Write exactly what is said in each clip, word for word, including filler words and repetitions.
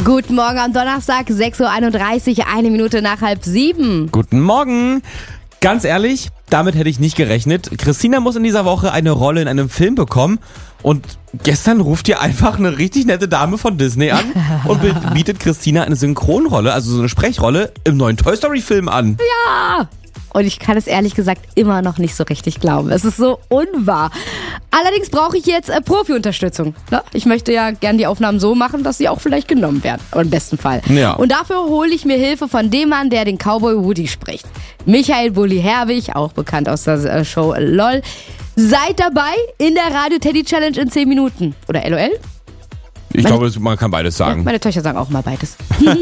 Guten Morgen am Donnerstag, sechs Uhr einunddreißig, eine Minute nach halb sieben. Guten Morgen. Ganz ehrlich, damit hätte ich nicht gerechnet. Christina muss in dieser Woche eine Rolle in einem Film bekommen und gestern ruft ihr einfach eine richtig nette Dame von Disney an und bietet Christina eine Synchronrolle, also so eine Sprechrolle im neuen Toy Story Film an. Ja! Und ich kann es ehrlich gesagt immer noch nicht so richtig glauben. Es ist so unwahr. Allerdings brauche ich jetzt äh, Profi-Unterstützung. Ne? Ich möchte ja gern die Aufnahmen so machen, dass sie auch vielleicht genommen werden. Im besten Fall. Ja. Und dafür hole ich mir Hilfe von dem Mann, der den Cowboy Woody spricht. Michael Bulli-Herwig, auch bekannt aus der äh, Show LOL. Seid dabei in der Radio Teddy Challenge in zehn Minuten. Oder LOL? Ich meine, glaube, man kann beides sagen. Ja, meine Töchter sagen auch mal beides.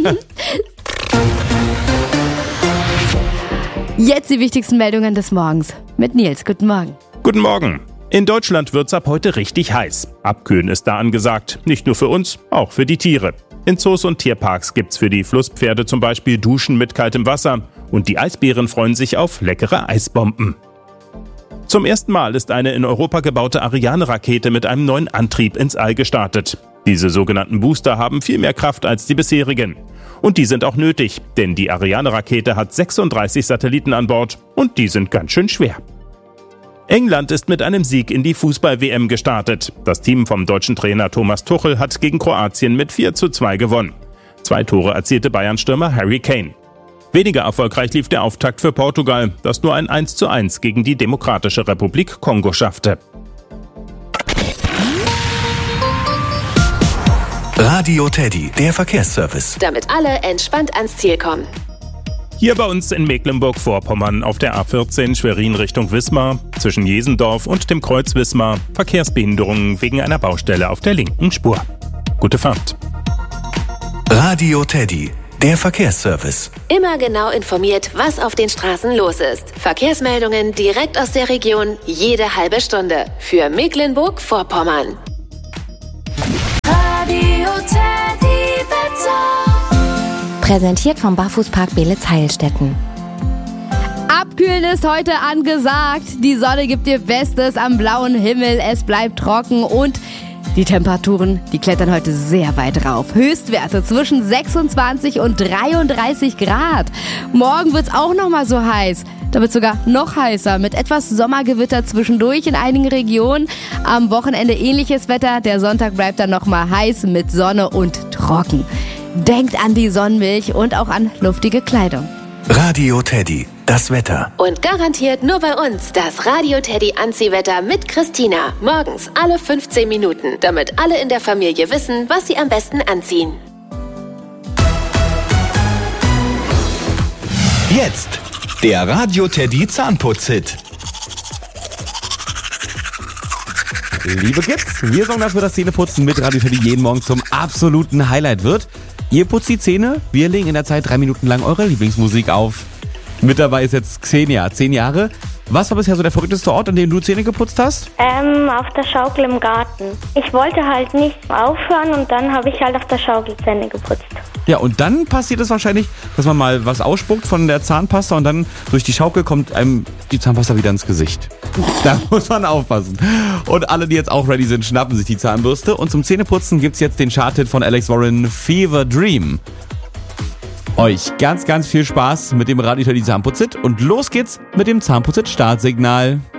Jetzt die wichtigsten Meldungen des Morgens mit Nils. Guten Morgen. Guten Morgen. In Deutschland wird's ab heute richtig heiß. Abkühlen ist da angesagt. Nicht nur für uns, auch für die Tiere. In Zoos und Tierparks gibt's für die Flusspferde zum Beispiel Duschen mit kaltem Wasser. Und die Eisbären freuen sich auf leckere Eisbomben. Zum ersten Mal ist eine in Europa gebaute Ariane-Rakete mit einem neuen Antrieb ins All gestartet. Diese sogenannten Booster haben viel mehr Kraft als die bisherigen. Und die sind auch nötig, denn die Ariane-Rakete hat sechsunddreißig Satelliten an Bord und die sind ganz schön schwer. England ist mit einem Sieg in die Fußball-W M gestartet. Das Team vom deutschen Trainer Thomas Tuchel hat gegen Kroatien mit vier zu zwei gewonnen. Zwei Tore erzielte Bayern-Stürmer Harry Kane. Weniger erfolgreich lief der Auftakt für Portugal, das nur ein eins zu eins gegen die Demokratische Republik Kongo schaffte. Radio Teddy, der Verkehrsservice. Damit alle entspannt ans Ziel kommen. Hier bei uns in Mecklenburg-Vorpommern auf der A vierzehn Schwerin Richtung Wismar, zwischen Jesendorf und dem Kreuz Wismar, Verkehrsbehinderungen wegen einer Baustelle auf der linken Spur. Gute Fahrt. Radio Teddy, der Verkehrsservice. Immer genau informiert, was auf den Straßen los ist. Verkehrsmeldungen direkt aus der Region, jede halbe Stunde. Für Mecklenburg-Vorpommern. Präsentiert vom Barfußpark Beelitz-Heilstätten. Abkühlen ist heute angesagt. Die Sonne gibt ihr Bestes am blauen Himmel. Es bleibt trocken und die Temperaturen, die klettern heute sehr weit rauf. Höchstwerte zwischen sechsundzwanzig und dreiunddreißig Grad. Morgen wird es auch noch mal so heiß. Da wird es sogar noch heißer mit etwas Sommergewitter zwischendurch in einigen Regionen. Am Wochenende ähnliches Wetter. Der Sonntag bleibt dann noch mal heiß mit Sonne und trocken. Denkt an die Sonnenmilch und auch an luftige Kleidung. Radio Teddy, das Wetter. Und garantiert nur bei uns das Radio Teddy Anziehwetter mit Christina. Morgens alle fünfzehn Minuten, damit alle in der Familie wissen, was sie am besten anziehen. Jetzt der Radio Teddy Zahnputz-Hit. Liebe Kids, wir sorgen dafür, dass Zähneputzen mit Radio Teddy jeden Morgen zum absoluten Highlight wird. Ihr putzt die Zähne, wir legen in der Zeit drei Minuten lang eure Lieblingsmusik auf. Mit dabei ist jetzt Xenia, zehn Jahre. Was war bisher so der verrückteste Ort, an dem du Zähne geputzt hast? Ähm, auf der Schaukel im Garten. Ich wollte halt nicht aufhören und dann habe ich halt auf der Schaukel Zähne geputzt. Ja, und dann passiert es wahrscheinlich, dass man mal was ausspuckt von der Zahnpasta und dann durch die Schaukel kommt einem die Zahnpasta wieder ins Gesicht. Da muss man aufpassen. Und alle, die jetzt auch ready sind, schnappen sich die Zahnbürste. Und zum Zähneputzen gibt's jetzt den Charthit von Alex Warren, Fever Dream. Euch ganz, ganz viel Spaß mit dem Radio Teddy Zahnputzit und los geht's mit dem Zahnputzit Startsignal.